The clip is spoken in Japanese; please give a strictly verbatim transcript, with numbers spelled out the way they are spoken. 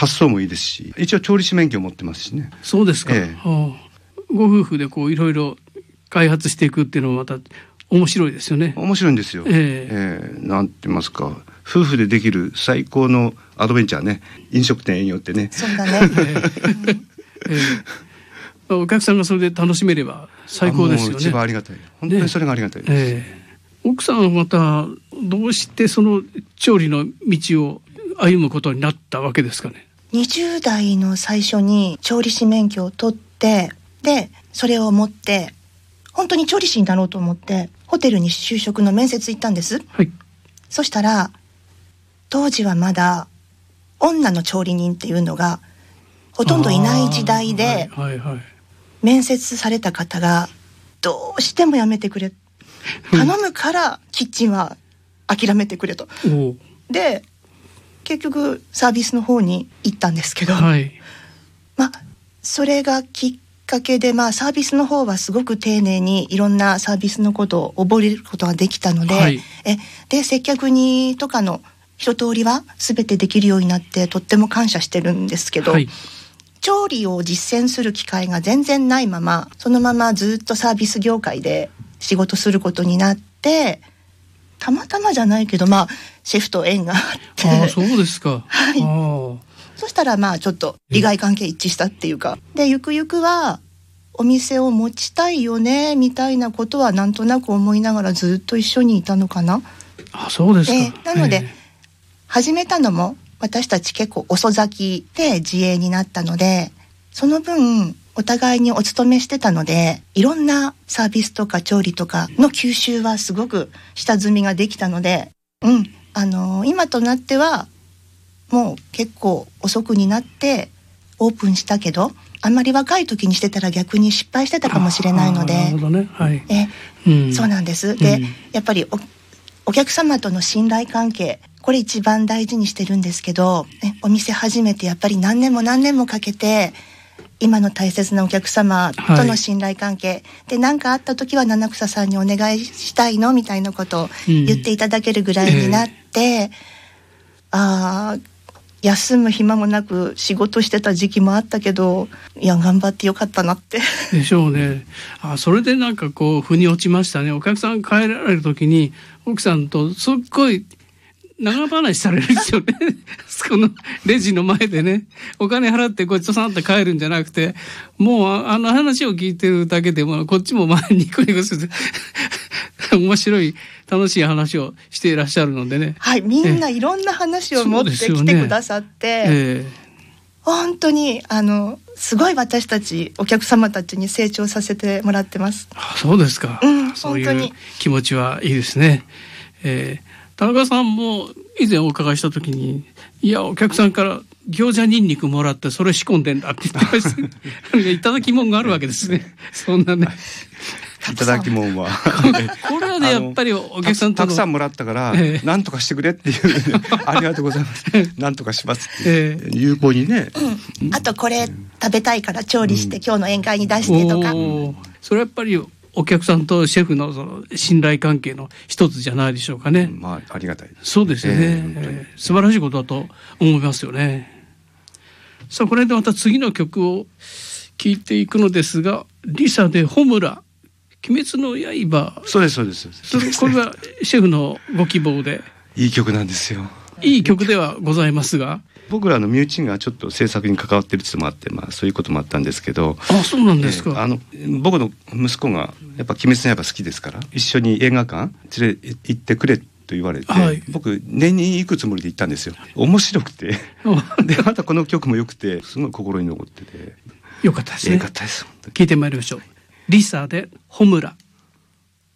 発想もいいですし、一応調理師免許を持ってますしね。 そうですか、ええ、はあ、ご夫婦でこういろいろ開発していくっていうのもまた面白いですよね。 面白いんですよ、ええええ、なんて言いますか、夫婦でできる最高のアドベンチャーね、飲食店営業ってね。 そうだね、 ええ、お客さんがそれで楽しめれば最高ですよね。 一番ありがたい、本当にそれがありがたいです、ね、ええ、奥さんはまたどうしてその調理の道を歩むことになったわけですかね。 にじゅう代の最初に調理師免許を取って、でそれを持って本当に調理師になろうと思ってホテルに就職の面接行ったんです、はい、そしたら当時はまだ女の調理人っていうのがほとんどいない時代で、はいはいはい、面接された方がどうしてもやめてくれ、頼むからキッチンは諦めてくれとで結局サービスの方に行ったんですけど、はい、まあそれがきっかけで、まあ、サービスの方はすごく丁寧にいろんなサービスのことを覚えることができたので、はい、えで接客にとかの一通りは全てできるようになってとっても感謝してるんですけど、はい、調理を実践する機会が全然ないままそのままずっとサービス業界で仕事することになって、たまたまじゃないけど、まあシェフと縁があって。 あ、そうですか、 はい、あ、そしたらまあちょっと利害関係一致したっていうか、でゆくゆくはお店を持ちたいよねみたいなことはなんとなく思いながらずっと一緒にいたのかな。 あ、そうですか、 えー、なので、えー、始めたのも私たち結構遅咲きで自営になったので、その分お互いにお勤めしてたのでいろんなサービスとか調理とかの吸収はすごく下積みができたので、うん、あのー、今となってはもう結構遅くになってオープンしたけど、あんまり若い時にしてたら逆に失敗してたかもしれないので、なるほどね、はい、え、うん、そうなんです。で、うん、やっぱり お, お客様との信頼関係、これ一番大事にしてるんですけど、ね、お店始めてやっぱり何年も何年もかけて今の大切なお客様との信頼関係、はい、で何かあった時は七草さんにお願いしたいのみたいなことを言っていただけるぐらいになって、うん、えー、あ休む暇もなく仕事してた時期もあったけど、いや頑張ってよかったなってでしょうね。あ、それでなんかこう腑に落ちましたね。お客さん帰られる時に奥さんとすっごい長話されるんですよねこのレジの前でね、お金払ってごちそうさんって帰るんじゃなくて、もうあの話を聞いてるだけでもこっちも前にニコニコする面白い楽しい話をしていらっしゃるのでね、 はい、みんないろんな話を持ってきてくださって、ええ、本当にあのすごい私たちお客様たちに成長させてもらってます。 あ、そうですか、うん、そういう気持ちはいいですね。えー田中さんも以前お伺いした時に、いやお客さんから餃子ニンニクもらってそれ仕込んでんだって言ってましたいただきもんがあるわけですねそんなねいただきもんはこれはねやっぱりお客さんとのた, たくさんもらったから、えー、何とかしてくれっていうありがとうございます何とかしますって、えー、有効にね、 うん、あとこれ食べたいから調理して、うん、今日の宴会に出してとか、 それはやっぱりお客さんとシェフ の, その信頼関係の一つじゃないでしょうかね。 まあありがたいです。 そうですよね、えーえー、素晴らしいことだと思いますよね。さあこれでまた次の曲を聴いていくのですが、リサでホムラ、鬼滅の刃。 そうですそうですそれこれはシェフのご希望でいい曲なんですよ。 いい曲ではございますが、 僕らの身内がちょっと制作に関わってるっていうのもあって、まあ、そういうこともあったんですけど。 あ、そうなんですか。えー、 あの僕の息子がやっぱ鬼滅の刃好きですから、一緒に映画館連れ行ってくれと言われて、はい、僕年に行くつもりで行ったんですよ。面白くてでまたこの曲も良くてすごい心に残っててよかったですね。 よかったです。 聞いてまいりましょう。リサでホムラ。